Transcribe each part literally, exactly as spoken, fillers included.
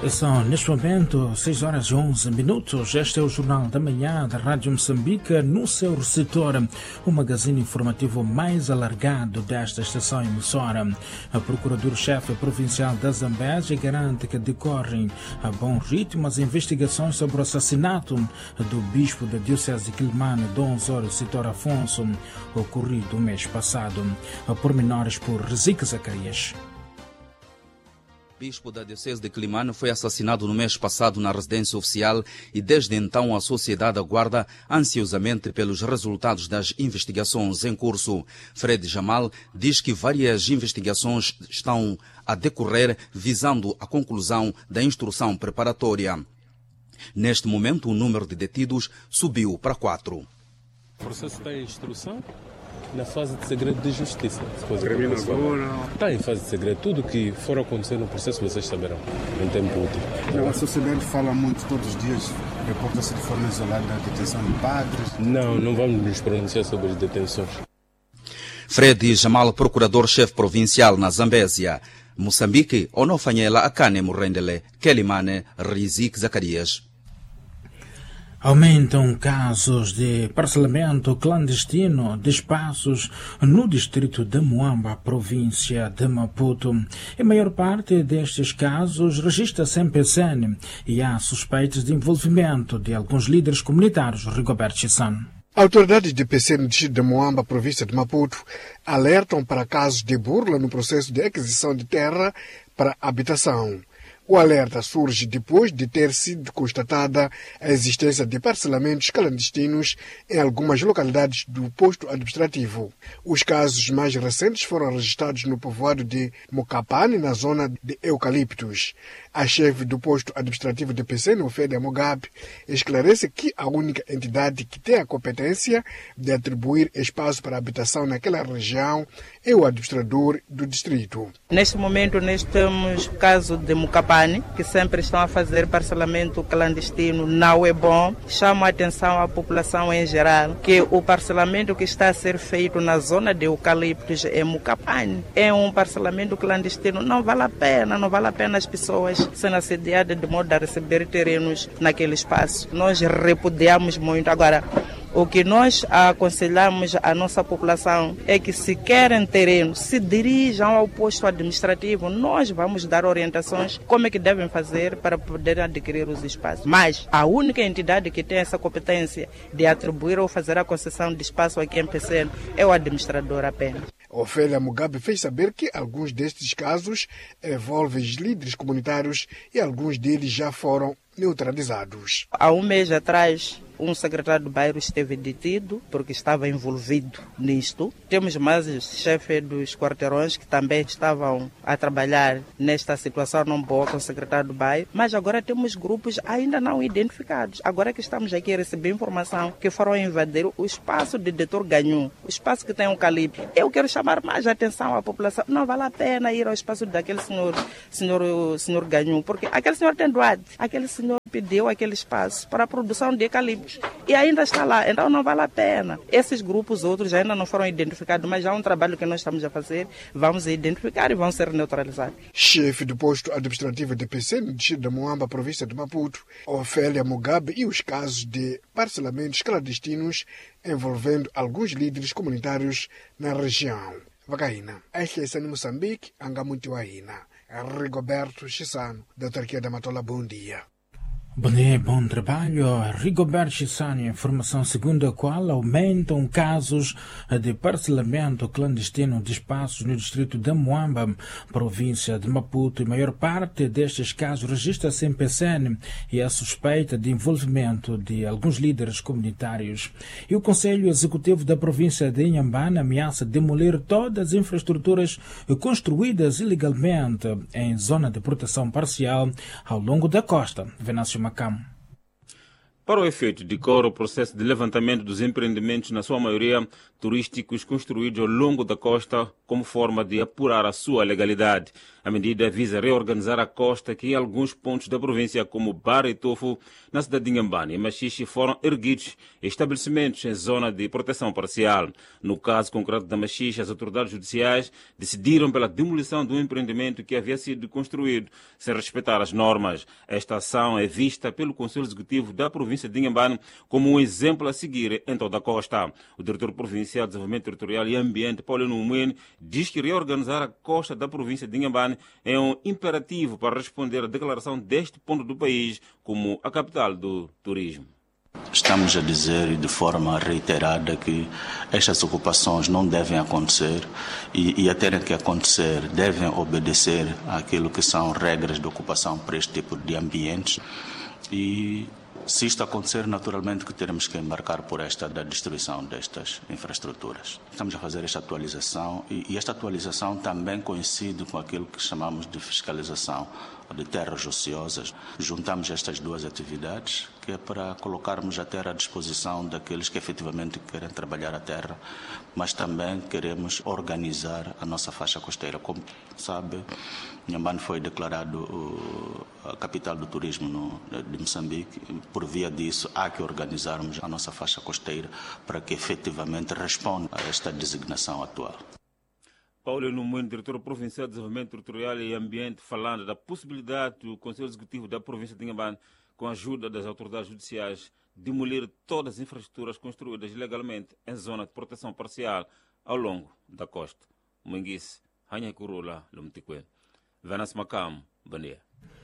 São, neste momento, seis horas e onze minutos. Este é o Jornal da Manhã da Rádio Moçambique, no seu receptor, o magazine informativo mais alargado desta estação emissora. A Procurador-Chefe Provincial da Zambésia garante que decorrem a bom ritmo as investigações sobre o assassinato do Bispo da Diocese de Quelimane, Dom Osório Citor Afonso, ocorrido o mês passado. A pormenores por Rezique Zacarias. O bispo da Diocese de Quelimane foi assassinado no mês passado na residência oficial e desde então a sociedade aguarda ansiosamente pelos resultados das investigações em curso. Fred Jamal diz que várias investigações estão a decorrer visando a conclusão da instrução preparatória. Neste momento, o número de detidos subiu para quatro. O processo está em instrução na fase de segredo de justiça. Termina agora? Está em fase de segredo. Tudo que for acontecer no processo vocês saberão em tempo útil. A sociedade fala muito todos os dias, reporta-se de forma isolada a detenção de padres. Não, não vamos nos pronunciar sobre as detenções. Fred Jamal, procurador-chefe provincial na Zambésia. Moçambique, Onofanyela Akane Murrendele, Quelimane, Rezique Zacarias. Aumentam casos de parcelamento clandestino de espaços no distrito de Moamba, província de Maputo. A maior parte destes casos registra-se em P C N e há suspeitas de envolvimento de alguns líderes comunitários. Rigoberto Chisano. Autoridades de P C no distrito de Moamba, província de Maputo, alertam para casos de burla no processo de aquisição de terra para habitação. O alerta surge depois de ter sido constatada a existência de parcelamentos clandestinos em algumas localidades do posto administrativo. Os casos mais recentes foram registrados no povoado de Mokapane, na zona de Eucaliptos. A chefe do posto administrativo de P C, Ofélia Mugabe, esclarece que a única entidade que tem a competência de atribuir espaço para habitação naquela região é o administrador do distrito. Neste momento, nós temos o caso de Mokapane, que sempre estão a fazer parcelamento clandestino, não é bom. Chamo a atenção à população em geral que o parcelamento que está a ser feito na zona de Eucaliptos é Mokapane. É um parcelamento clandestino, não vale a pena, não vale a pena as pessoas sendo assediadas de modo a receber terrenos naquele espaço. Nós repudiamos muito. Agora, o que nós aconselhamos à nossa população é que, se querem terreno, se dirijam ao posto administrativo. Nós vamos dar orientações como é que devem fazer para poder adquirir os espaços. Mas a única entidade que tem essa competência de atribuir ou fazer a concessão de espaço aqui em P C N é o administrador apenas. Ofélia Mugabe fez saber que alguns destes casos envolvem líderes comunitários e alguns deles já foram neutralizados. Há um mês atrás, um secretário do bairro esteve detido porque estava envolvido nisto. Temos mais chefes dos quarteirões que também estavam a trabalhar nesta situação não boa com o secretário do bairro. Mas agora temos grupos ainda não identificados. Agora que estamos aqui a receber informação que foram invadir o espaço de doutor Ganhu, o espaço que tem um calibre. Eu quero chamar mais a atenção à população. Não vale a pena ir ao espaço daquele senhor, senhor, senhor Ganhu, porque aquele senhor tem doado, aquele senhor pediu aquele espaço para a produção de eucaliptos e ainda está lá, então não vale a pena. Esses grupos outros ainda não foram identificados, mas já é um trabalho que nós estamos a fazer, vamos identificar e vão ser neutralizados. Chefe do posto administrativo de P C no distrito de Moamba, província de Maputo, Ofélia Mugabe, e os casos de parcelamentos clandestinos envolvendo alguns líderes comunitários na região. Vagaina, esta é Moçambique, Angamuntiwaina. Rigoberto Chisano, da autarquia da Matola, bom dia. Bom dia, bom trabalho. Rigoberto Chisano, informação segundo a qual aumentam casos de parcelamento clandestino de espaços no distrito de Moamba, província de Maputo, e a maior parte destes casos registra-se em P C N e a suspeita de envolvimento de alguns líderes comunitários. E o Conselho Executivo da província de Inhambane ameaça demolir todas as infraestruturas construídas ilegalmente em zona de proteção parcial ao longo da costa. Venâncio Macam. Para o efeito, decorre o processo de levantamento dos empreendimentos, na sua maioria turísticos, construídos ao longo da costa, como forma de apurar a sua legalidade. A medida visa reorganizar a costa, que em alguns pontos da província, como Barra e Tofo, na cidade de Inhambane e Machixe, foram erguidos estabelecimentos em zona de proteção parcial. No caso concreto da Machixe, as autoridades judiciais decidiram pela demolição de um empreendimento que havia sido construído sem respeitar as normas. Esta ação é vista pelo Conselho Executivo da província de Inhambane como um exemplo a seguir em toda a costa. O diretor provincial de Desenvolvimento Territorial e Ambiente, Paulino Moen, diz que reorganizar a costa da província de Inhambane é um imperativo para responder à declaração deste ponto do país como a capital do turismo. Estamos a dizer de forma reiterada que estas ocupações não devem acontecer e, e a terem que acontecer devem obedecer àquilo que são regras de ocupação para este tipo de ambientes. E se isto acontecer, naturalmente que teremos que embarcar por esta da destruição destas infraestruturas. Estamos a fazer esta atualização e, e esta atualização também coincide com aquilo que chamamos de fiscalização de terras ociosas. Juntamos estas duas atividades, que é para colocarmos a terra à disposição daqueles que efetivamente querem trabalhar a terra, mas também queremos organizar a nossa faixa costeira. Como sabe, Inhambane foi declarado uh, a capital do turismo no, de Moçambique. Por via disso, há que organizarmos a nossa faixa costeira para que efetivamente responda a esta designação atual. Paulo Numen, diretor provincial de Desenvolvimento Territorial e Ambiente, falando da possibilidade do Conselho Executivo da província de Inhambane, com a ajuda das autoridades judiciais, demolir todas as infraestruturas construídas ilegalmente em zona de proteção parcial ao longo da costa. Manguice, Hanha Curula, Lumtiquen. Venas Macam, bom dia.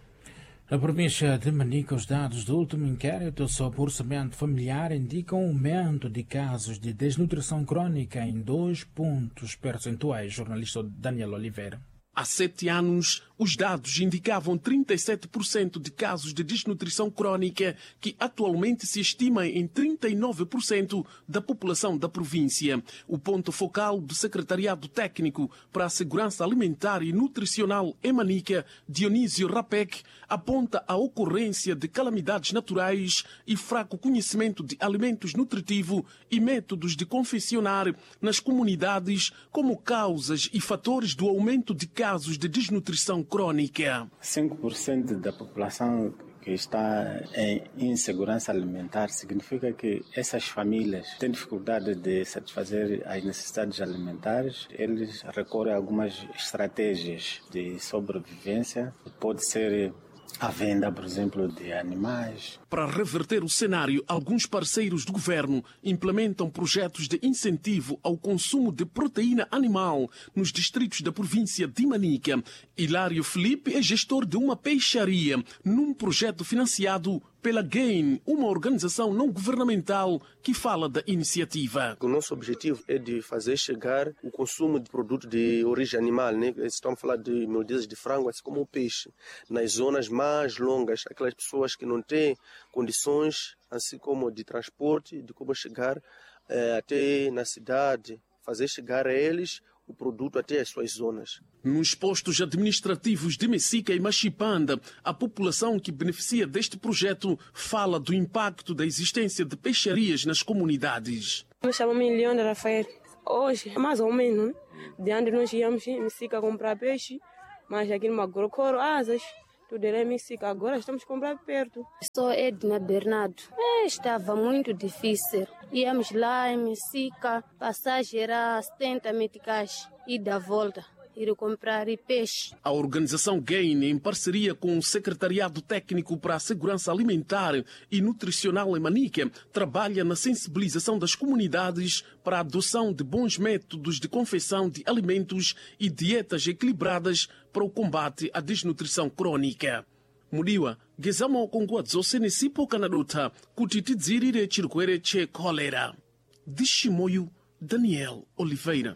A província de Manica, os dados do último inquérito sobre orçamento familiar indicam um aumento de casos de desnutrição crônica em dois pontos percentuais. Jornalista Daniel Oliveira. Há sete anos, os dados indicavam trinta e sete por cento de casos de desnutrição crônica, que atualmente se estima em trinta e nove por cento da população da província. O ponto focal do Secretariado Técnico para a Segurança Alimentar e Nutricional em Manica, Dionísio Rapek, aponta a ocorrência de calamidades naturais e fraco conhecimento de alimentos nutritivos e métodos de confeccionar nas comunidades como causas e fatores do aumento de casos de desnutrição crônica. cinco por cento da população que está em insegurança alimentar significa que essas famílias têm dificuldade de satisfazer as necessidades alimentares. Eles recorrem a algumas estratégias de sobrevivência. Pode ser a venda, por exemplo, de animais. Para reverter o cenário, alguns parceiros do governo implementam projetos de incentivo ao consumo de proteína animal nos distritos da província de Manica. Hilário Felipe é gestor de uma peixaria num projeto financiado pela GAIN, uma organização não governamental que fala da iniciativa. O nosso objetivo é de fazer chegar o consumo de produtos de origem animal, né? Estamos a falar de miudezas de frango, assim como o peixe, nas zonas mais longas, aquelas pessoas que não têm condições, assim como de transporte, de como chegar eh, até na cidade, fazer chegar a eles o produto até as suas zonas. Nos postos administrativos de Messica e Machipanda, a população que beneficia deste projeto fala do impacto da existência de peixarias nas comunidades. Me chamo Milione Rafael. Hoje, mais ou menos, de onde nós íamos em Messica comprar peixe, mas aqui no Magorocoro, asas, tudo era em Messica. Agora estamos a comprar perto. Sou Edna Bernardo. É, estava muito difícil. Íamos lá em Messica, passagem era setenta meticais e da volta. Ir comprar peixe. A organização GAIN, em parceria com o Secretariado Técnico para a Segurança Alimentar e Nutricional em Manica, trabalha na sensibilização das comunidades para a adoção de bons métodos de confecção de alimentos e dietas equilibradas para o combate à desnutrição crônica. Mudiwa, gezamo kongwadzo senesipo kanaduta, kutitidzirire chirkwere che cólera. De Chimoio, Daniel Oliveira.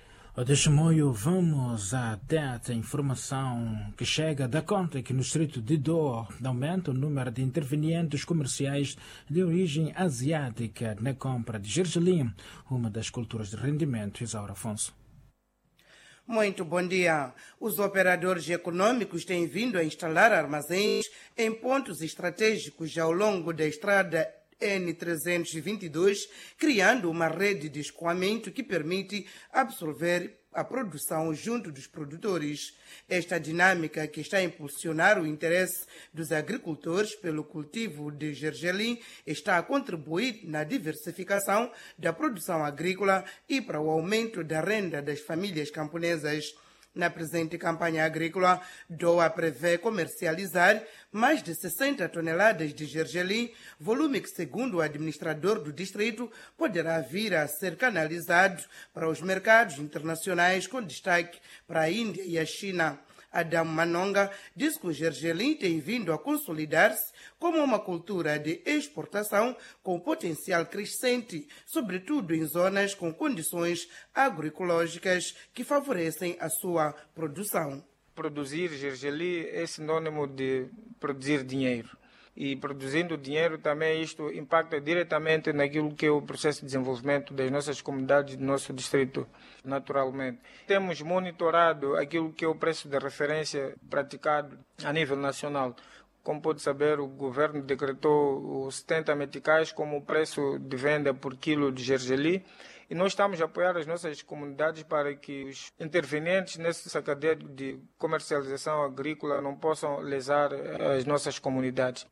De Chimoio, vamos até a informação que chega da conta que no distrito de Dor aumenta o número de intervenientes comerciais de origem asiática na compra de gergelim, uma das culturas de rendimento. Isaura Afonso. Muito bom dia. Os operadores econômicos têm vindo a instalar armazéns em pontos estratégicos ao longo da estrada N trezentos e vinte e dois, criando uma rede de escoamento que permite absorver a produção junto dos produtores. Esta dinâmica, que está a impulsionar o interesse dos agricultores pelo cultivo de gergelim, está a contribuir na diversificação da produção agrícola e para o aumento da renda das famílias camponesas. Na presente campanha agrícola, Doa prevê comercializar mais de sessenta toneladas de gergelim, volume que, segundo o administrador do distrito, poderá vir a ser canalizado para os mercados internacionais, com destaque para a Índia e a China. Adam Manonga diz que o gergelim tem vindo a consolidar-se como uma cultura de exportação com potencial crescente, sobretudo em zonas com condições agroecológicas que favorecem a sua produção. Produzir gergelim é sinônimo de produzir dinheiro. E produzindo dinheiro também isto impacta diretamente naquilo que é o processo de desenvolvimento das nossas comunidades do nosso distrito, naturalmente. Temos monitorado aquilo que é o preço de referência praticado a nível nacional. Como pode saber, o governo decretou os setenta meticais como o preço de venda por quilo de gergelim, e nós estamos a apoiar as nossas comunidades para que os intervenientes nessa cadeia de comercialização agrícola não possam lesar as nossas comunidades.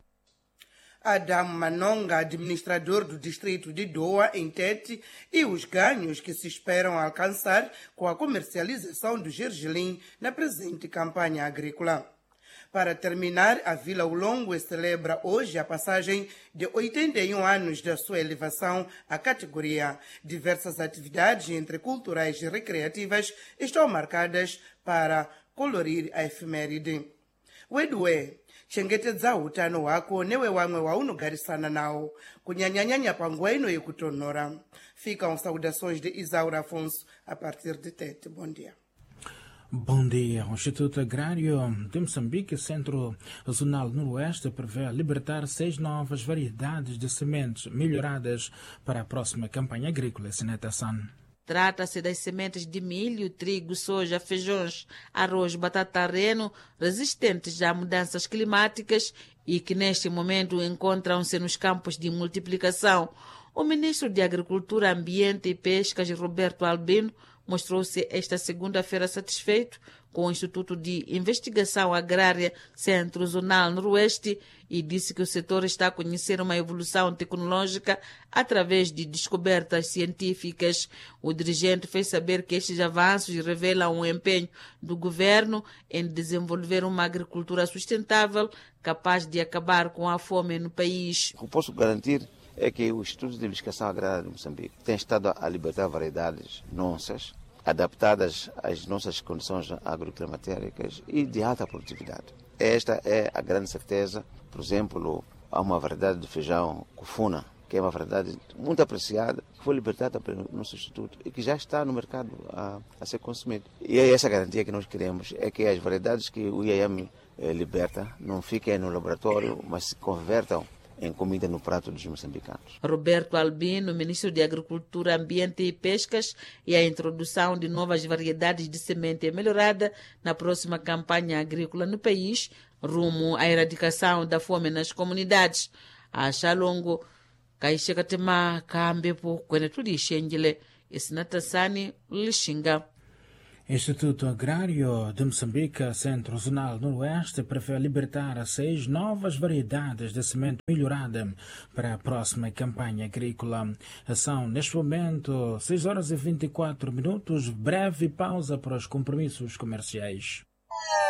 Adam Manonga, administrador do distrito de Doa, em Tete, e os ganhos que se esperam alcançar com a comercialização do gergelim na presente campanha agrícola. Para terminar, a Vila Ulongo celebra hoje a passagem de oitenta e um anos da sua elevação à categoria. Diversas atividades, entre culturais e recreativas, estão marcadas para colorir a efeméride. Wedue chengetedza utano wako newe wamwe waunogarisana nawo kunyanyanyanya panguva ino yekutonhora. Ficam saudações de Isaura Afonso a partir de Tete. Bom dia. Bom dia. O Instituto Agrário de Moçambique, Centro Zonal Noroeste, prevê libertar seis novas variedades de sementes melhoradas para a próxima campanha agrícola. Sinetação. Trata-se das sementes de milho, trigo, soja, feijões, arroz, batata reno, resistentes a mudanças climáticas e que neste momento encontram-se nos campos de multiplicação. O ministro de Agricultura, Ambiente e Pescas, Roberto Albino, mostrou-se esta segunda-feira satisfeito com o Instituto de Investigação Agrária Centro Zonal Noroeste e disse que o setor está a conhecer uma evolução tecnológica através de descobertas científicas. O dirigente fez saber que estes avanços revelam o empenho do governo em desenvolver uma agricultura sustentável capaz de acabar com a fome no país. O que posso garantir é que o Instituto de Investigação Agrária de Moçambique tem estado a libertar variedades nossas, adaptadas às nossas condições agroclimatéricas e de alta produtividade. Esta é a grande certeza. Por exemplo, há uma variedade de feijão cufuna, que é uma variedade muito apreciada, que foi libertada pelo nosso Instituto e que já está no mercado a, a ser consumido. E é essa garantia que nós queremos, é que as variedades que o I A M eh, liberta não fiquem no laboratório, mas se convertam em comida no prato dos moçambicanos. Roberto Albino, ministro de Agricultura, Ambiente e Pescas, e a introdução de novas variedades de semente melhorada na próxima campanha agrícola no país, rumo à erradicação da fome nas comunidades. A Xalongo, Caixecatema, Cambepo, Quenetudi Xengile, Esinatasani, Lixinga. Instituto Agrário de Moçambique, Centro Zonal Noroeste, prevê libertar seis novas variedades de semente melhorada para a próxima campanha agrícola. São, neste momento, seis horas e vinte e quatro minutos. Breve pausa para os compromissos comerciais.